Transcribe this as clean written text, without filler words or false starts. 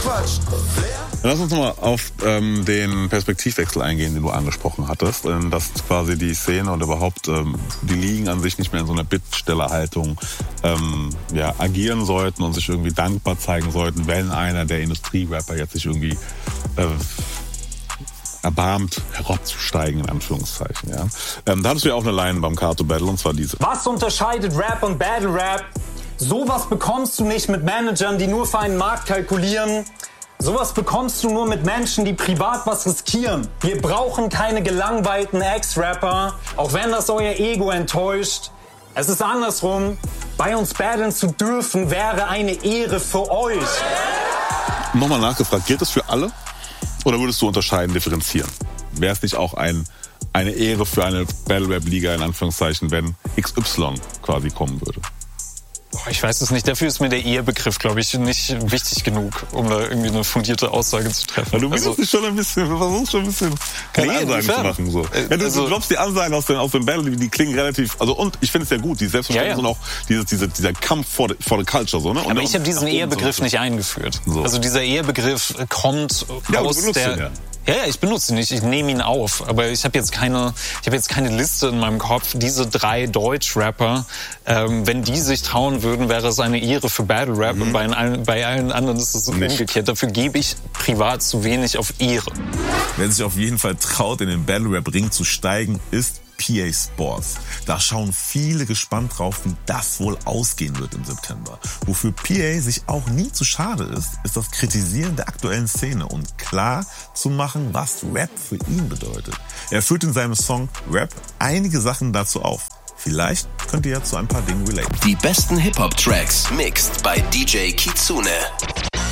gequatscht. Lass uns nochmal auf den Perspektivwechsel eingehen, den du angesprochen hattest. Dass quasi die Szene und überhaupt die Ligen an sich nicht mehr in so einer Bittstellerhaltung agieren sollten und sich irgendwie dankbar zeigen sollten, wenn einer der Industrierapper jetzt sich irgendwie erbarmt, herabzusteigen, in Anführungszeichen. Ja. Da hattest du ja auch eine Line beim Kato Battle, und zwar diese. Was unterscheidet Rap und Battle Rap? Sowas bekommst du nicht mit Managern, die nur für einen Markt kalkulieren. Sowas bekommst du nur mit Menschen, die privat was riskieren. Wir brauchen keine gelangweilten Ex-Rapper, auch wenn das euer Ego enttäuscht. Es ist andersrum. Bei uns battlen zu dürfen, wäre eine Ehre für euch. Nochmal nachgefragt, gilt das für alle? Oder würdest du unterscheiden, differenzieren? Wäre es nicht auch eine Ehre für eine Battle-Rap-Liga, in Anführungszeichen, wenn XY quasi kommen würde? Ich weiß es nicht. Dafür ist mir der Ehebegriff, glaube ich, nicht wichtig genug, um da irgendwie eine fundierte Aussage zu treffen. Ja, du versuchst schon ein bisschen keine Ansagen zu machen. So. Ja, du droppst die Ansagen aus dem Battle, die klingen relativ, und ich finde es ja gut, die Selbstverständnis und auch dieser Kampf for the culture. So, ne? Und aber ich habe diesen Ehebegriff nicht eingeführt. So. Also dieser Ehebegriff kommt aus der... Ja, ich benutze ihn nicht, ich nehme ihn auf. Aber ich habe jetzt keine Liste in meinem Kopf. Diese 3 Deutsch-Rapper, wenn die sich trauen würden, wäre es eine Ehre für Battle Rap. Und bei allen anderen ist es umgekehrt. Dafür gebe ich privat zu wenig auf Ehre. Wer sich auf jeden Fall traut, in den Battle Rap Ring zu steigen, ist PA Sports. Da schauen viele gespannt drauf, wie das wohl ausgehen wird im September. Wofür PA sich auch nie zu schade ist das Kritisieren der aktuellen Szene und klar zu machen, was Rap für ihn bedeutet. Er führt in seinem Song Rap einige Sachen dazu auf. Vielleicht könnt ihr ja zu ein paar Dingen relaten. Die besten Hip-Hop-Tracks mixed bei DJ Kitsune.